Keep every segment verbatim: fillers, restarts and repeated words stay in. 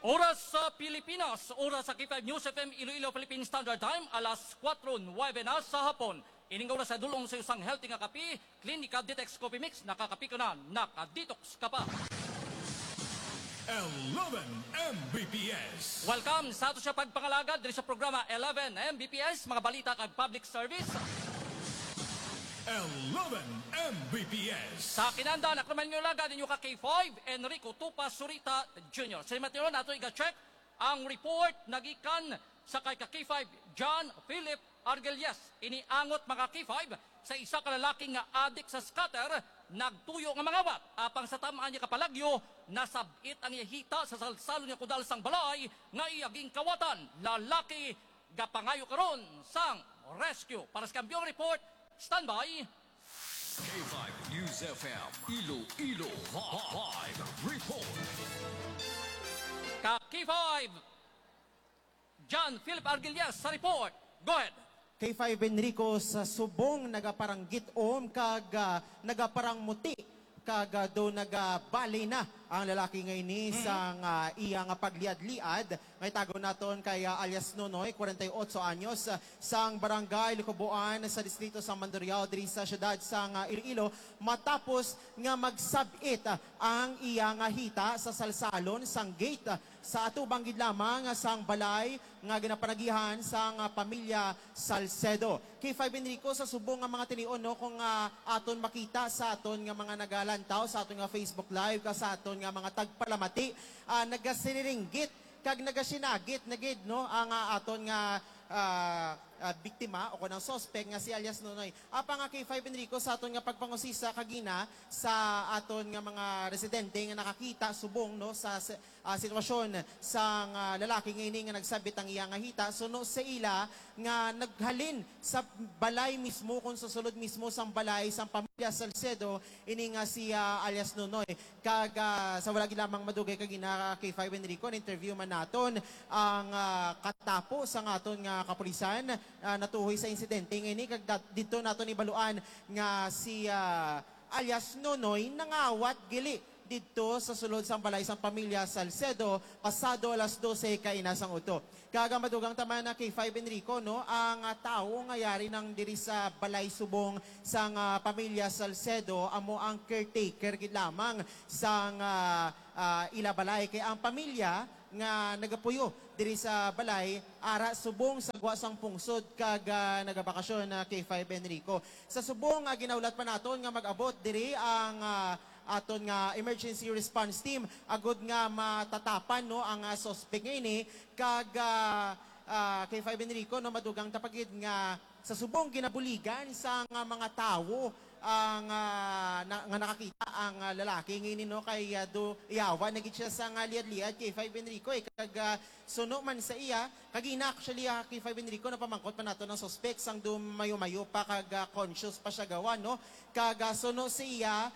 Oras sa Pilipinas, oras sa K five News F M Iloilo Philippine Standard Time, alas kwatro nuwebe na sa hapon. Ining oras sa dulong sa isang healthy nga kape, Clinica Detox Coffee Mix, nakakapi ka na, nakadetox ka pa. eleven M B P S. Welcome sa ato siya pagpangalagad diri sa programa eleven M B P S, mga balita kag public service. eleven M B P S. Sa kinanda, naklaman nyo lagad ninyo ka K five, Enrico Tupa Surita Junior Sa matiro nato iga-check ang report nagikan sa kay ka K five, John Philip Argelias. Iniangot mga K five sa isa ka lalaking nga adik sa scatter, nagtuyo nga mga wat. Apang sa tamaan niya kapalagyo, nasabit ang ihita sa salsalo niya kudal sang balay, nga iyaging kawatan. Lalaki, gapangayo karon sang rescue. Para sa kambyong report, stand by. K five News F M Iloilo Live Report. Ka K five, John Philip Argelias sa report. Go ahead. K five Enrico sa subong nagaparanggit om kag uh, nagaparang muti kag uh, do nagabali na ang lalaki ngayon ni mm-hmm. sang uh, iyang pagliad-liad. Ngay tago naton kay uh, alias Nonoy, forty-eight anyos, uh, sang barangay Lukubuan sa distrito sa Mandurriao diri sa syudad sang uh, Iloilo, matapos nga magsabit uh, ang iyang uh, hita sa salsalon sang gate uh, sa atubang gid lamang uh, sang balay nga ginapanagihan sang uh, pamilya Salcedo. K five Enrico sa subong nga mga tinion no kung uh, aton makita sa aton nga mga nagalantaw sa aton nga Facebook live ka sa aton nga mga tagpalamati, uh, nagasiniringgit kag nagasinagit nagid no ang uh, aton nga uh, uh, biktima o kunang suspect nga si alias Nonoy. Apa nga K five Enrico sa aton nga pagpangusisa kagina sa aton nga mga residente nga nakakita subong no sa uh, sitwasyon sang uh, lalaki ngayon nga nagsabit ang iyang hita, suno sa ila nga naghalin sa balay mismo kung sa sulod mismo sang balay sang pamilya Salcedo ini nga si uh, alias Nonoy. Kag uh, sa wala gid lamang madugay kagina K five Enrico, interview man naton ang uh, katapo sa aton nga kapulisan uh, natuhoy sa insidente ngayon kag dito naton ibaluan nga si uh, alias Nonoy nangawat gili dito sa sulod sang balay sang pamilya Salcedo pasado alas dose kainasang uto. Kaga madugang tama na K five Enrico no ang uh, tao nga yari ng diri sa balay subong sang uh, pamilya Salcedo amo ang caretaker gid lamang sang uh, uh, ila balay kay ang pamilya nga nagapuyo diri sa balay ara subong sa guwasang pungsod kag uh, nagabakasyon na K five Enrico. Sa subong uh, ginaulat pa naton nga mag-abot diri ang uh, aton nga emergency response team agud nga matatapan no ang uh, suspect ngayon kag uh, uh, K five Enrico no madugang tapagid nga sa subong ginabuligan sa uh, mga tawo ang uh, na, nga nakakita ang uh, lalaki ngayon no kay uh, do iyawa nagit siya sa uh, liad-liad K five Enrico eh, kag uh, suno man sa iya kagina actually uh, K five Enrico na pamangkot pa nato ng suspect sang do mayo-mayo pa kag uh, conscious pa siya gawa no kag uh, suno sa iya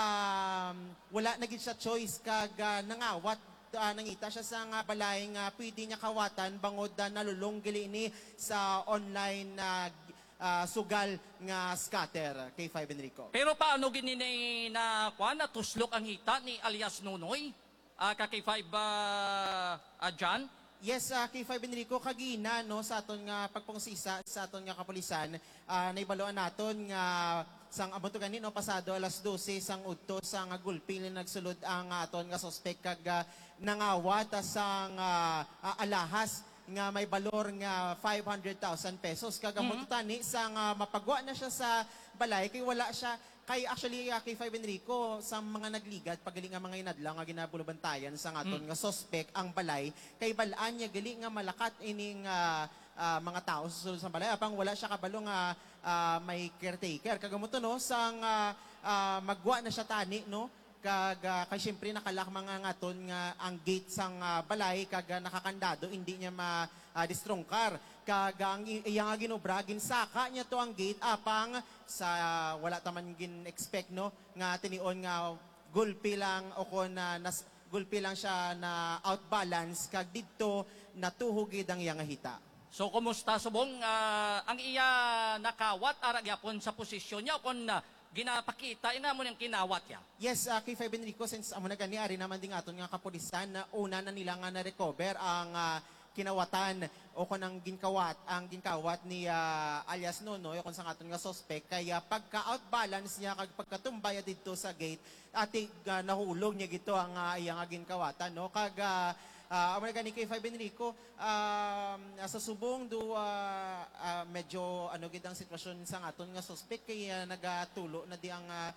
um, wala nagit siya choice kag uh, nangawat uh, nangita siya sa nga balay nga pwede niya kawatan bangod uh, nalulong gili ni sa online uh, Uh, sugal nga scatter K five Enrico. Pero paano gininay na kuan na tuslok ang hita ni alias Nonoy? Uh, ka K five uh, uh, John? Yes, uh, K five Enrico kagina no sa aton nga pagpangsisa sa aton nga kapulisan uh, naibaloan naton nga sang abot ganin no pasado alas dose sang udto sang uh, gulpil na nagsulod ang uh, aton nga suspect kag uh, nangawat uh, sang uh, uh, alahas nga may balor nga five hundred thousand pesos kagamot mm-hmm. tani sang uh, mapagwa na siya sa balay kay wala siya kay actually uh, K five Enrico sa mga nagligat pagaling nga mga inadla nga ginabulubantayan sa aton mm-hmm. nga suspect ang balay kay balaan niya gali nga malakat ining uh, uh, mga tao sa sulod sa balay apang wala siya kabalo nga uh, may caretaker kagamot no sang uh, uh, magwa na siya tani no kag uh, kay syempre nakalak mga ngaton nga ang gate sang uh, balay kag uh, nakakandado hindi niya ma uh, distrongkar kag ang iyang nga ginobra ginsaka niya to ang gate apang sa uh, wala taman gin expect no nga tinion nga gulpi lang o kon uh, nas gulpi lang siya na outbalance kag didto natuhugid ang iyang hita. So kumusta subong uh, ang iya nakawat ara gyapon sa posisyon niya kon uh, ginapakita ina mo niyang kinawat ya. Yes, uh, K five Enrico, since amo na gani, ari naman din aton nga kapulisan na una na nila nga na-recover ang ah, kinawatan o kanang ginkawat, ang ginkawat ni ah, alias Nonoy, kung sa aton nga suspect, kaya pagka-outbalance niya, kag pagkatumbaya dito sa gate, ating ah, nahulog niya gito ang uh, iyang nga ginkawatan, no? Kag ah, Uh, American K five Enrico, um, sa subong do uh, uh, medyo ano gid ang sitwasyon sa aton nga suspect kaya nagatulo na di ang uh,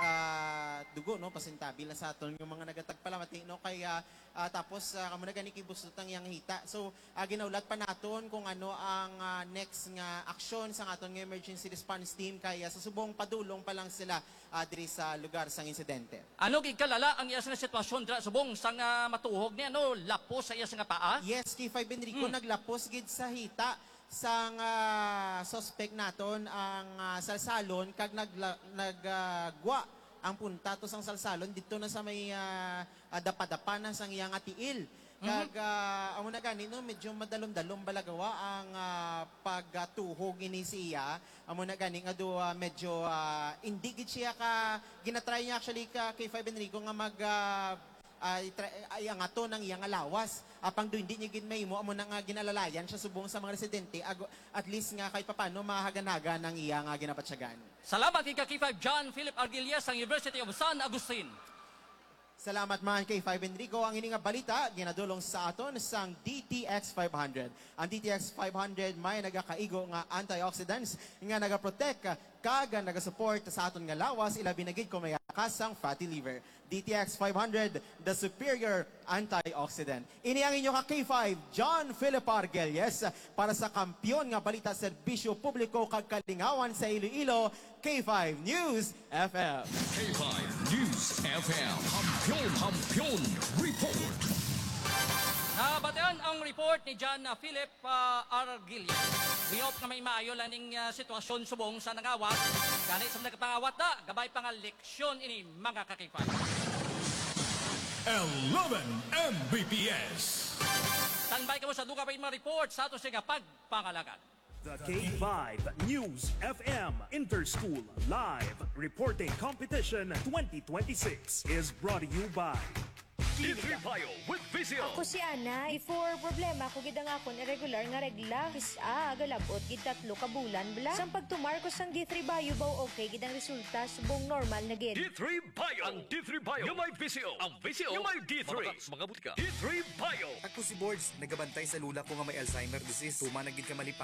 uh, dugo no pasintabil na sa aton yung mga nagatagpalamati no kaya uh, tapos uh, kamo na gani kibusot ang iyang hita. So uh, ginaulat pa naton kung ano ang uh, next nga aksyon sa aton nga emergency response team kaya sa subong padulong pa lang sila uh, diri sa lugar sang insidente. Ano gid kalala ang iya nga sitwasyon dira subong sang uh, matuhog ni ano lapos sa iya nga paa? Yes, K five Enrico, naglapos gid sa hita sang ah, suspect naton ang ah, salsalon kag nagla, nagagwa ang punta to sang salsalon dito na sa may ah, ah, dapa-dapa na sang iyang atiil. Kag ah, amo na gani no medyo madalom-dalom balagawa ang ah, pagtuhog ini siya. Amo na gani nga do ah, medyo ah, hindi gid siya ka ginatry niya actually ka K five Enrico nga mag ah, ay ay ang ato ng iyang alawas apang do hindi niya ginmaymo amo nang uh, ginalalayan siya subong sa mga residente ag, at least nga kahit papano mahaganaga ng iyang uh, ginapatsyagan. Salamat kay K five John Philip Argilias sa University of San Agustin. Salamat man kay K five Enrico. Ang ini nga balita ginadulong sa aton sang D T X five hundred. Ang D T X five hundred may nagakaigo nga antioxidants nga nagaprotect kag nagasupport sa aton nga lawas ilabi na gid kung may kasang fatty liver. D T X five hundred, the superior antioxidant. Ini ang inyo ka K five, John Philip Argelies, para sa kampyon nga balita serbisyo publiko kag kalingawan sa Iloilo, K five News F M. K five News F M. Hampion, Hampion Report. Nabatean ang report ni John uh, Philip uh, Argilias. Biyot nga may maayo laning uh, sitwasyon subong sa nangawat. Ganit sa nagpangawat na, gabay pa nga leksyon ini mga kakipad. eleven M B P S. Standby ka mo sa duga pa yung mga report sa ato siya pagpangalagan. The K five News F M Interschool Live Reporting Competition twenty twenty-six is brought to you by D three Bio with Vizio. Ako si Ana, before problema ko gid ang akon irregular nga regla, isa galabot gid tatlo ka bulan bla. Sang pagtumar ko sang D three Bio baw okay gid ang resulta subong normal na gid. D three Bio. Ang D three Bio. Yung may Vizio. Ang Vizio. Yung may D three. Mga butika. D three Bio. Ako si Boards, nagabantay sa lula ko nga may Alzheimer disease. Tuma na gid ka malipa.